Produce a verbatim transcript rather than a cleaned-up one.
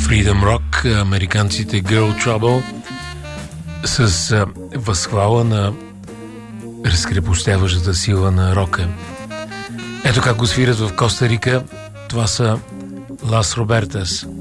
Freedom Rock, американците Girl Trouble, с а, възхвала на разкрепостяващата сила на рока. Ето как го свират в Коста Рика. Това са Лас Робертас.